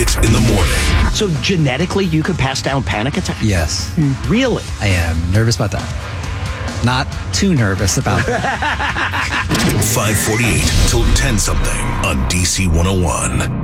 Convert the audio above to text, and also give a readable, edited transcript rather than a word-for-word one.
Hit in the morning. So genetically, you could pass down panic attacks? Yes. Really? I am nervous about that. Not too nervous about that. 548 till 10 something on DC 101.